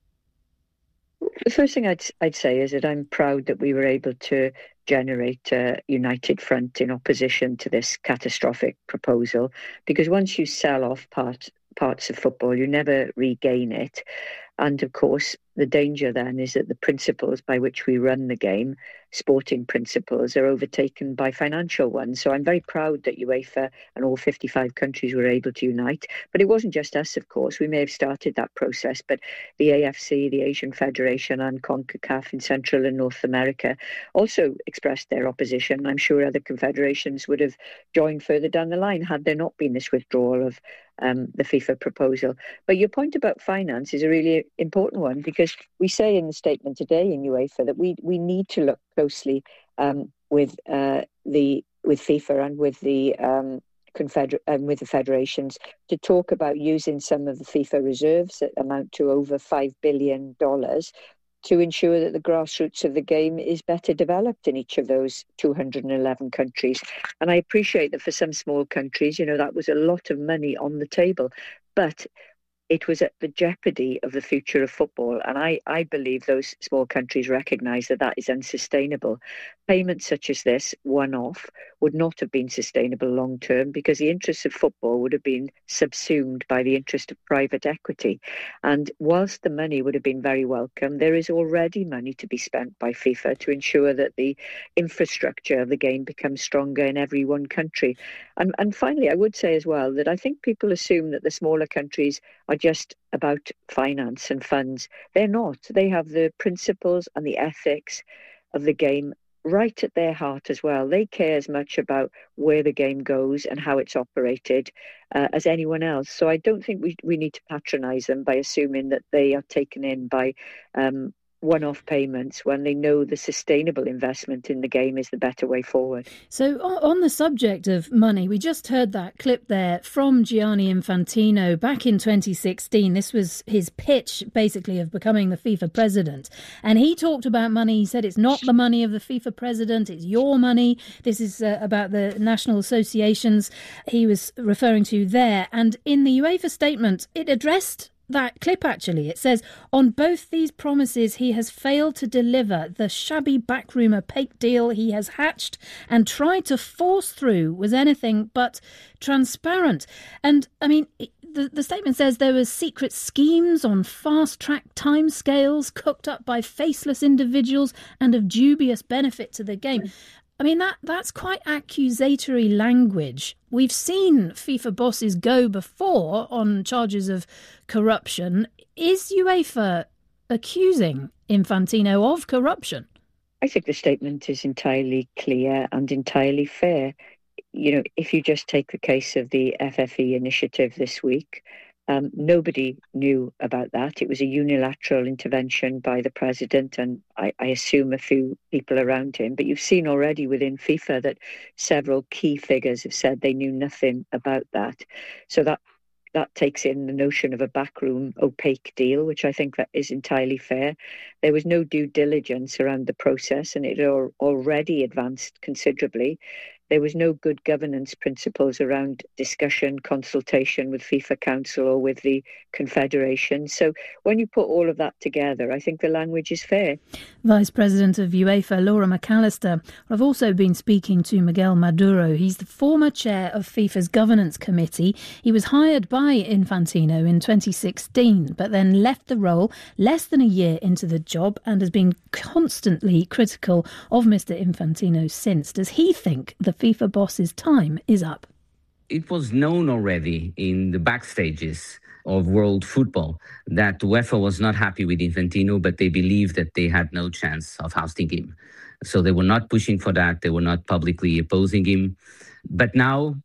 The first thing I'd, I'd say is that I'm proud that we were able to generate a united front in opposition to this catastrophic proposal, because once you sell off part, parts of football, you never regain it. And of course, the danger then is that the principles by which we run the game, sporting principles, are overtaken by financial ones. So I'm very proud that UEFA and all fifty-five countries were able to unite. But it wasn't just us, of course. We may have started that process, but the A F C, the Asian Federation, and CONCACAF in Central and North America also expressed their opposition. I'm sure other confederations would have joined further down the line had there not been this withdrawal of um, the FIFA proposal. But your point about finance is a really important one, because we say in the statement today in UEFA that we we need to look closely um, with uh, the with FIFA and with the um, confeder- and with the federations to talk about using some of the FIFA reserves that amount to over five billion dollars to ensure that the grassroots of the game is better developed in each of those two hundred eleven countries. And I appreciate that for some small countries, you know, that was a lot of money on the table, but it was at the jeopardy of the future of football. And I, I believe those small countries recognise that that is unsustainable. Payments such as this, one-off, would not have been sustainable long-term, because the interests of football would have been subsumed by the interest of private equity. And whilst the money would have been very welcome, there is already money to be spent by FIFA to ensure that the infrastructure of the game becomes stronger in every one country. And, and finally, I would say as well that I think people assume that the smaller countries are just about finance and funds. They're not. They have the principles and the ethics of the game right at their heart as well. They care as much about where the game goes and how it's operated uh, as anyone else. So I don't think we we need to patronise them by assuming that they are taken in by um, one-off payments when they know the sustainable investment in the game is the better way forward. So on the subject of money, we just heard that clip there from Gianni Infantino back in twenty sixteen. This was his pitch, basically, of becoming the FIFA president. And he talked about money. He said it's not the money of the FIFA president, it's your money. This is uh, about the national associations he was referring to there. And in the UEFA statement, it addressed that clip, actually. It says, on both these promises, he has failed to deliver. The shabby backroom opaque deal he has hatched and tried to force through was anything but transparent. And, I mean, the, the statement says there were secret schemes on fast-track timescales cooked up by faceless individuals and of dubious benefit to the game. I mean, that that's quite accusatory language. We've seen FIFA bosses go before on charges of corruption. Is UEFA accusing Infantino of corruption? I think the statement is entirely clear and entirely fair. You know, if you just take the case of the F F E initiative this week, Um, nobody knew about that. It was a unilateral intervention by the president and I, I assume a few people around him. But you've seen already within FIFA that several key figures have said they knew nothing about that. So that that takes in the notion of a backroom opaque deal, which I think that is entirely fair. There was no due diligence around the process and it had already advanced considerably. There was no good governance principles around discussion, consultation with FIFA Council or with the Confederation. So when you put all of that together, I think the language is fair. Vice President of UEFA, Laura McAllister. I've also been speaking to Miguel Maduro. He's the former chair of FIFA's Governance Committee. He was hired by Infantino in twenty sixteen, but then left the role less than a year into the job and has been constantly critical of Mister Infantino since. Does he think the FIFA boss's time is up? It was known already in the backstages of world football that UEFA was not happy with Infantino, but they believed that they had no chance of ousting him. So they were not pushing for that. They were not publicly opposing him. But now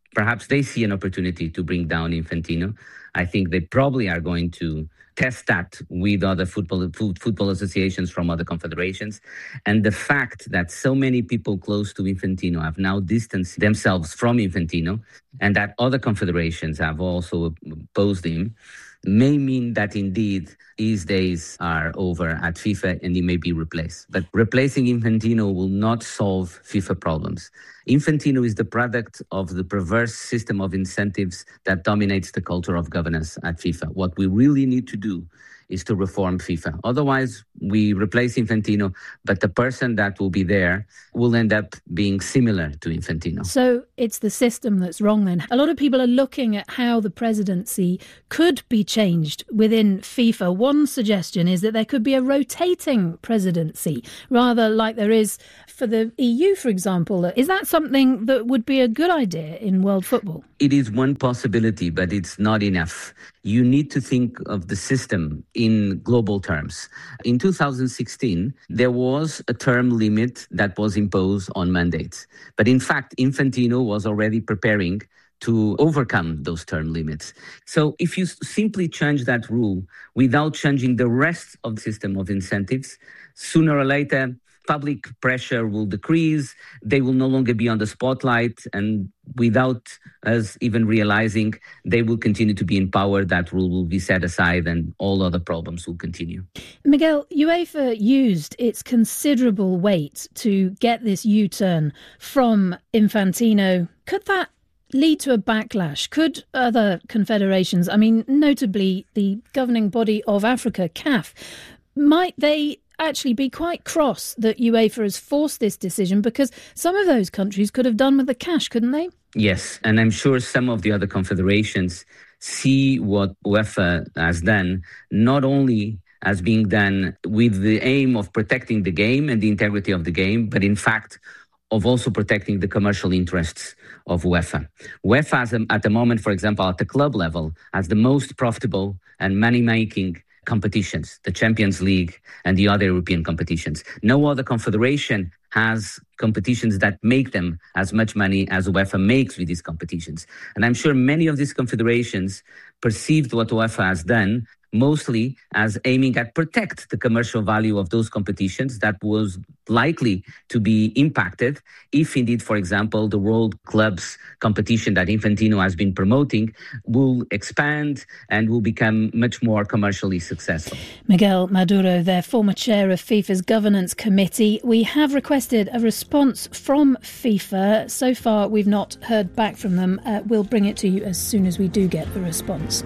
perhaps they see an opportunity to bring down Infantino. I think they probably are going to test that with other football football associations from other confederations. And the fact that so many people close to Infantino have now distanced themselves from Infantino, and that other confederations have also opposed him, may mean that indeed his days are over at FIFA and he may be replaced. But replacing Infantino will not solve FIFA problems. Infantino is the product of the perverse system of incentives that dominates the culture of governance at FIFA. What we really need to do is to reform FIFA. Otherwise, we replace Infantino, but the person that will be there will end up being similar to Infantino. So it's the system that's wrong then. A lot of people are looking at how the presidency could be changed within FIFA. One suggestion is that there could be a rotating presidency, rather like there is for the E U, for example. Is that something that would be a good idea in world football? It is one possibility, but it's not enough. You need to think of the system in global terms. In two thousand sixteen, there was a term limit that was imposed on mandates. But in fact, Infantino was already preparing to overcome those term limits. So if you simply change that rule without changing the rest of the system of incentives, sooner or later, public pressure will decrease, they will no longer be on the spotlight, and without us even realizing, they will continue to be in power. That rule will be set aside and all other problems will continue. Miguel, UEFA used its considerable weight to get this U-turn from Infantino. Could that lead to a backlash? Could other confederations, I mean, notably the governing body of Africa, C A F, might they actually be quite cross that UEFA has forced this decision, because some of those countries could have done with the cash, couldn't they? Yes, and I'm sure some of the other confederations see what UEFA has done, not only as being done with the aim of protecting the game and the integrity of the game, but in fact of also protecting the commercial interests of UEFA. UEFA, has, at the moment, for example, at the club level, has the most profitable and money-making competitions, the Champions League and the other European competitions. No other confederation has competitions that make them as much money as UEFA makes with these competitions. And I'm sure many of these confederations perceived what UEFA has done mostly as aiming at protect the commercial value of those competitions that was likely to be impacted if indeed, for example, the World Clubs competition that Infantino has been promoting will expand and will become much more commercially successful. Miguel Maduro, their former chair of FIFA's Governance Committee. We have requested a response from FIFA. So far, we've not heard back from them. Uh, we'll bring it to you as soon as we do get a response.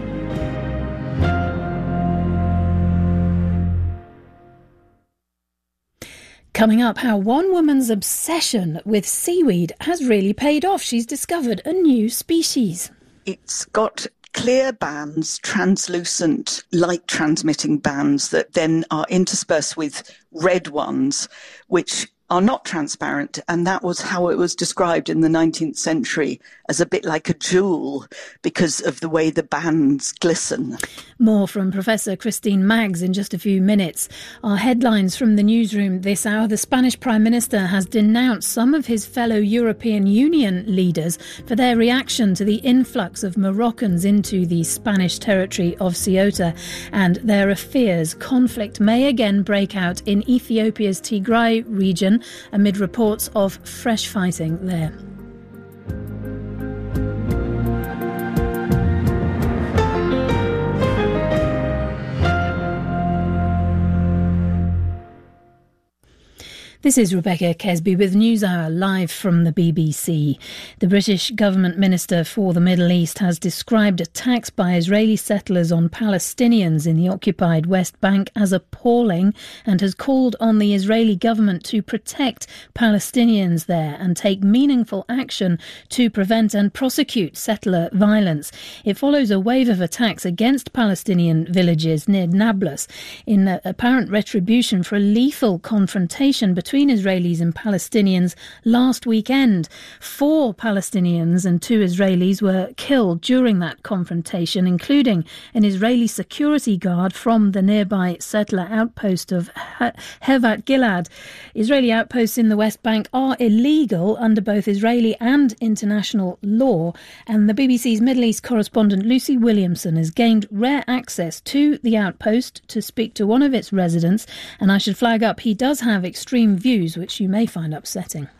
Coming up, how one woman's obsession with seaweed has really paid off. She's discovered a new species. It's got clear bands, translucent, light-transmitting bands that then are interspersed with red ones, which are not transparent, and that was how it was described in the nineteenth century, as a bit like a jewel because of the way the bands glisten. More from Professor Christine Maggs in just a few minutes. Our headlines from the newsroom this hour: the Spanish Prime Minister has denounced some of his fellow European Union leaders for their reaction to the influx of Moroccans into the Spanish territory of Ceuta, and there are fears conflict may again break out in Ethiopia's Tigray region amid reports of fresh fighting there. This is Rebecca Kesby with NewsHour live from the B B C. The British government minister for the Middle East has described attacks by Israeli settlers on Palestinians in the occupied West Bank as appalling and has called on the Israeli government to protect Palestinians there and take meaningful action to prevent and prosecute settler violence. It follows a wave of attacks against Palestinian villages near Nablus in apparent retribution for a lethal confrontation between between Israelis and Palestinians last weekend. Four Palestinians and two Israelis were killed during that confrontation, including an Israeli security guard from the nearby settler outpost of Hevat Gilad. Israeli outposts in the West Bank are illegal under both Israeli and international law, and the B B C's Middle East correspondent Lucy Williamson has gained rare access to the outpost to speak to one of its residents, and I should flag up he does have extreme views which you may find upsetting.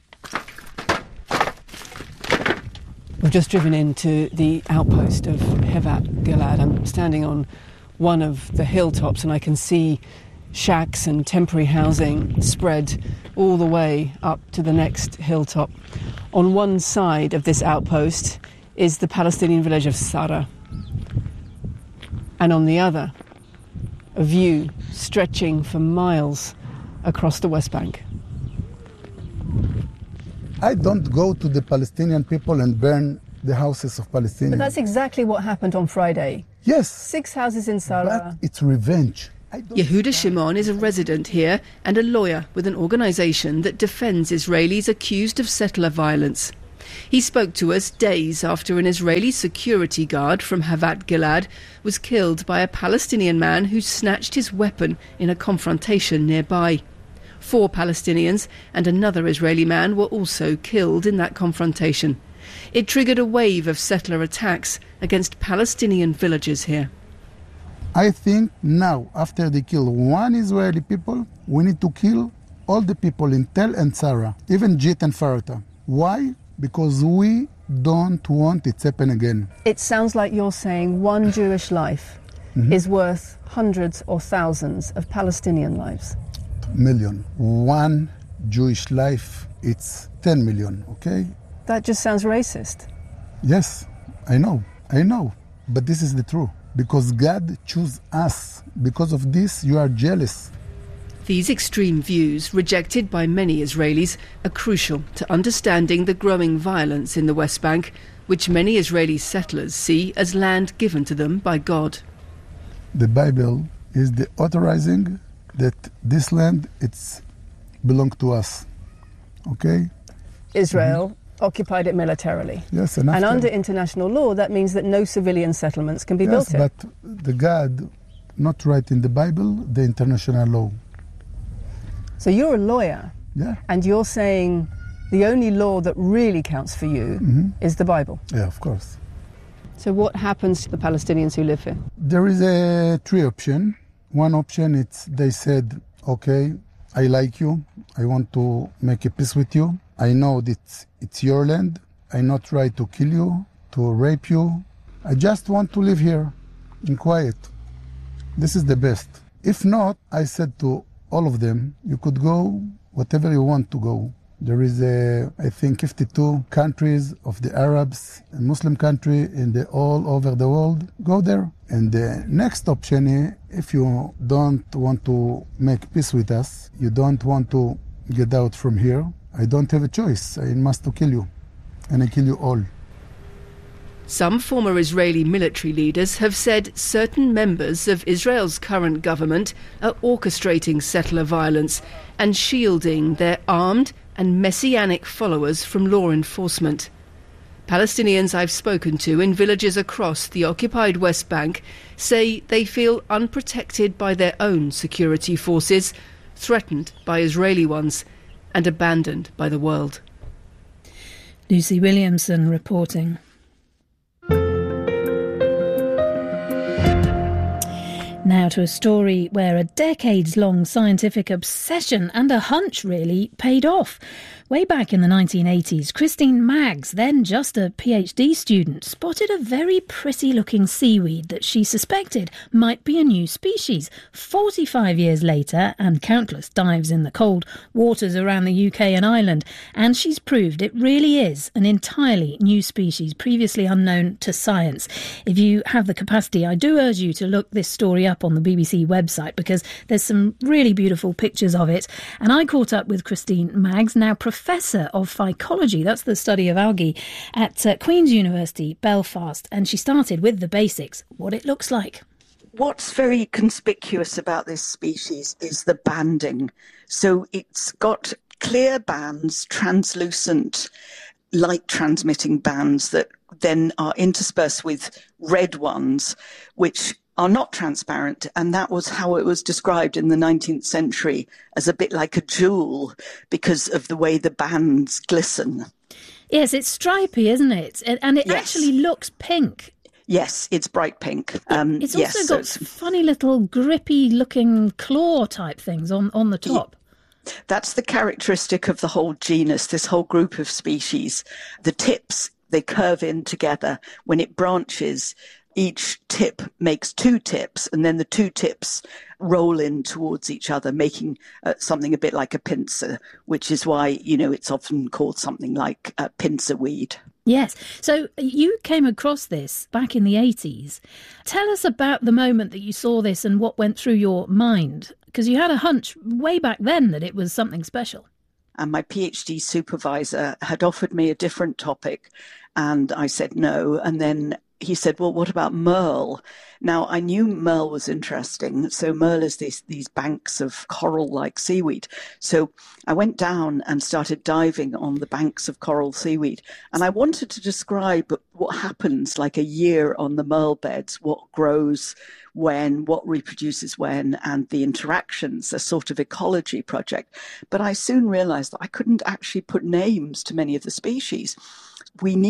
We've just driven into the outpost of Hevat Gilad. I'm standing on one of the hilltops and I can see shacks and temporary housing spread all the way up to the next hilltop. On one side of this outpost is the Palestinian village of Sarah, and on the other, a view stretching for miles across the West Bank. I don't go to the Palestinian people and burn the houses of Palestinians. But that's exactly what happened on Friday. Yes. Six houses in Sarah. But it's revenge. Yehuda Shimon is a resident here and a lawyer with an organisation that defends Israelis accused of settler violence. He spoke to us days after an Israeli security guard from Hevat Gilad was killed by a Palestinian man who snatched his weapon in a confrontation nearby. Four Palestinians and another Israeli man were also killed in that confrontation. It triggered a wave of settler attacks against Palestinian villagers here. I think now, after they kill one Israeli people, we need to kill all the people in Tel and Sarah, even Jit and Farata. Why? Because we don't want it to happen again. It sounds like you're saying one Jewish life mm-hmm. is worth hundreds or thousands of Palestinian lives. Million. One Jewish life, it's ten million, okay? That just sounds racist. Yes, I know, I know. But this is the truth. Because God chose us. Because of this, you are jealous. These extreme views, rejected by many Israelis, are crucial to understanding the growing violence in the West Bank, which many Israeli settlers see as land given to them by God. The Bible is the authorizing that this land, it's belong to us. Okay? Israel mm-hmm. occupied it militarily. Yes, and, and under international law, that means that no civilian settlements can be yes, built here. But the God not write in the Bible the international law. So you're a lawyer, yeah, and you're saying the only law that really counts for you mm-hmm. is the Bible. Yeah, of course. So what happens to the Palestinians who live here? There is a three option. One option, it's they said, okay, I like you. I want to make a peace with you. I know that it's your land. I not try to kill you, to rape you. I just want to live here in quiet. This is the best. If not, I said to all of them, you could go whatever you want to go. There is, a, I think, fifty-two countries of the Arabs and Muslim country in the all over the world. Go there. And the next option is, if you don't want to make peace with us, you don't want to get out from here, I don't have a choice. I must to kill you. And I kill you all. Some former Israeli military leaders have said certain members of Israel's current government are orchestrating settler violence and shielding their armed and messianic followers from law enforcement. Palestinians I've spoken to in villages across the occupied West Bank say they feel unprotected by their own security forces, threatened by Israeli ones, and abandoned by the world. Lucy Williamson reporting. Now to a story where a decades-long scientific obsession and a hunch really paid off. Way back in the nineteen eighties, Christine Maggs, then just a PhD student, spotted a very pretty-looking seaweed that she suspected might be a new species. forty-five years later, and countless dives in the cold waters around the U K and Ireland, and she's proved it really is an entirely new species, previously unknown to science. If you have the capacity, I do urge you to look this story up on the B B C website, because there's some really beautiful pictures of it. And I caught up with Christine Maggs, now Professor of Phycology, that's the study of algae, at uh, Queen's University, Belfast, and she started with the basics, what it looks like. What's very conspicuous about this species is the banding. So it's got clear bands, translucent, light-transmitting bands that then are interspersed with red ones, which are not transparent. And that was how it was described in the nineteenth century, as a bit like a jewel because of the way the bands glisten. Yes, it's stripy, isn't it? And it yes. actually looks pink. Yes, it's bright pink. Um, it's also yes, got so it's, funny little grippy-looking claw-type things on, on the top. That's the characteristic of the whole genus, this whole group of species. The tips, they curve in together. When it branches, each tip makes two tips, and then the two tips roll in towards each other, making uh, something a bit like a pincer, which is why, you know, it's often called something like uh, pincer weed. Yes. So you came across this back in the eighties. Tell us about the moment that you saw this and what went through your mind, because you had a hunch way back then that it was something special. And my PhD supervisor had offered me a different topic, and I said no. And then he said, well, what about Merle? Now, I knew Merle was interesting. So Merle is these, these banks of coral-like seaweed. So I went down and started diving on the banks of coral seaweed. And I wanted to describe what happens like a year on the Merle beds, what grows when, what reproduces when, and the interactions, a sort of ecology project. But I soon realized that I couldn't actually put names to many of the species. We need